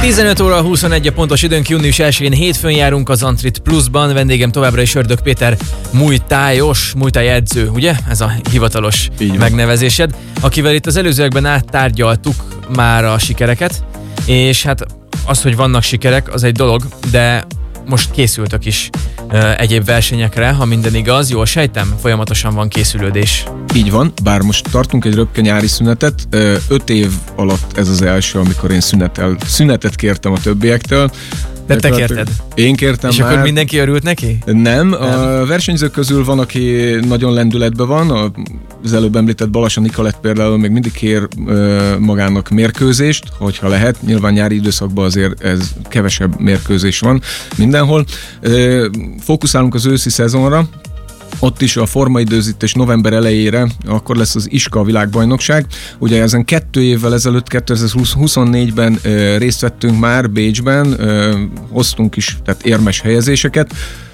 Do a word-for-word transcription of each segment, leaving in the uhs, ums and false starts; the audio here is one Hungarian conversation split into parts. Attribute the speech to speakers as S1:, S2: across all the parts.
S1: tizenöt óra huszonegy a pontos időnk, június elsején hétfőn járunk az Antrit Plusban. Vendégem továbbra is Ördög Péter, muay-thai-os, muay-thai edző, ugye? Ez a hivatalos megnevezésed, akivel itt az előzőekben áttárgyaltuk már a sikereket, és hát az, hogy vannak sikerek, az egy dolog, de most készültök is uh, egyéb versenyekre, ha minden igaz, jól sejtem, folyamatosan van készülődés.
S2: Így van, bár most tartunk egy röpke nyári szünetet, öt év alatt ez az első, amikor én szünetel, szünetet kértem a többiektől.
S1: De te kérted?
S2: Én kértem.
S1: És
S2: már.
S1: akkor mindenki örült neki?
S2: Nem,
S1: Nem.
S2: a versenyzők közül van, aki nagyon lendületben van, az előbb említett Balassa Nikolett például még mindig kér magának mérkőzést, hogyha lehet, nyilván nyári időszakban azért ez kevesebb mérkőzés van mindenhol. Fókuszálunk az őszi szezonra, ott is a formaidőzítés november elejére, akkor lesz az Iska világbajnokság. Ugye ezen kettő évvel ezelőtt, kétezer-huszonnégyben ö, részt vettünk már Bécsben, ö, hoztunk is tehát érmes helyezéseket.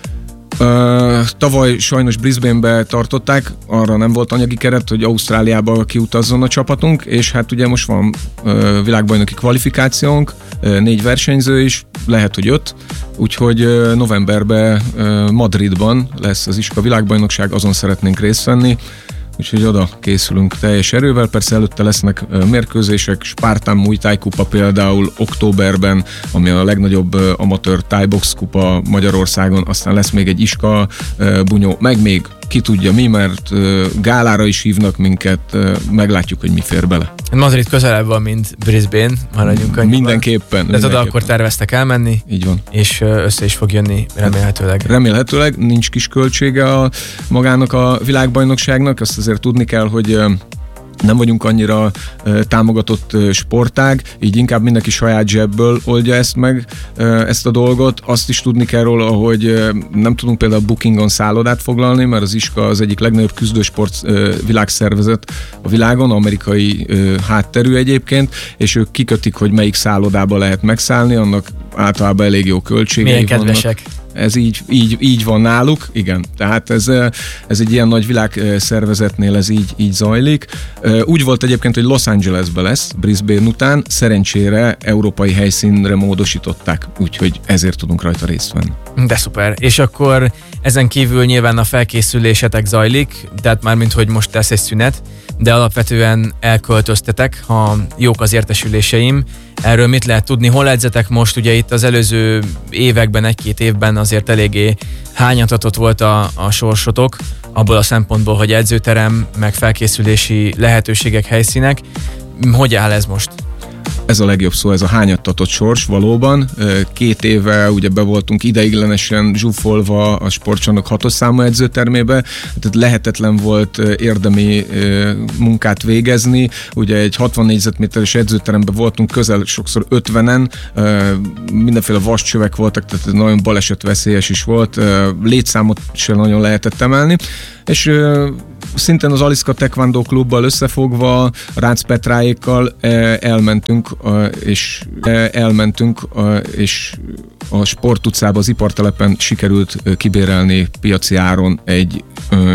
S2: Ö, tavaly sajnos Brisbane-be tartották, arra nem volt anyagi keret, hogy Ausztráliába kiutazzon a csapatunk, és hát ugye most van ö, világbajnoki kvalifikációnk, ö, négy versenyző is, lehet, hogy öt, úgyhogy ö, novemberben ö, Madridban lesz az Iska világbajnokság, azon szeretnénk részt venni, úgyhogy oda készülünk teljes erővel, persze előtte lesznek ö, mérkőzések, Spartan Muay Thai kupa például októberben, ami a legnagyobb ö, amatőr Thai box kupa Magyarországon, aztán lesz még egy Iska ö, bunyó, meg még ki tudja mi, mert ö, gálára is hívnak minket, ö, meglátjuk, hogy mi fér bele.
S1: Madrid közelebb van, mint Brisbane, maradjunk annyiban.
S2: Mindenképpen.
S1: De oda akkor terveztek elmenni.
S2: Így van.
S1: És össze is fog jönni remélhetőleg.
S2: Remélhetőleg, nincs kis költsége a magának a világbajnokságnak, azt azért tudni kell, hogy nem vagyunk annyira uh, támogatott uh, sportág, így inkább mindenki saját zsebből oldja ezt meg, uh, ezt a dolgot. Azt is tudni kell róla, hogy uh, nem tudunk például Bookingon szállodát foglalni, mert az Iska az egyik legnagyobb küzdősport uh, világszervezet a világon, amerikai uh, hátterű egyébként, és ők kikötik, hogy melyik szállodába lehet megszállni, annak általában elég jó költségei
S1: Milyen
S2: vannak.
S1: kedvesek.
S2: Ez így, így, így van náluk, igen. Tehát ez, ez egy ilyen nagy világszervezetnél ez így, így zajlik. Úgy volt egyébként, hogy Los Angelesben lesz, Brisbane után, szerencsére európai helyszínre módosították, úgyhogy ezért tudunk rajta részt venni.
S1: De szuper. És akkor ezen kívül nyilván a felkészülésetek zajlik, tehát már mint hogy most lesz egy szünet, de alapvetően elköltöztetek, ha jók az értesüléseim. Erről mit lehet tudni? Hol edzetek most? Ugye itt az előző években, egy-két évben azért eléggé hányatatott volt a, a sorsotok, abból a szempontból, hogy edzőterem, meg felkészülési lehetőségek, helyszínek. Hogy áll ez most?
S2: Ez a legjobb szó, ez a hányattatott sors valóban. Két éve ugye be voltunk ideiglenesen zsúfolva a sportcsarnok hatos számú edzőtermébe, tehát lehetetlen volt érdemi munkát végezni. Ugye egy hatvan négyzetméteres edzőteremben voltunk közel sokszor ötvenen, mindenféle vascsövek voltak, tehát nagyon balesetveszélyes is volt, létszámot sem nagyon lehetett emelni, és szintén az Aliszka Taekwondo klubbal összefogva, Rácz Petráékkal elmentünk, és elmentünk, és a Sport utcába, az ipartelepen sikerült kibérelni piaci áron egy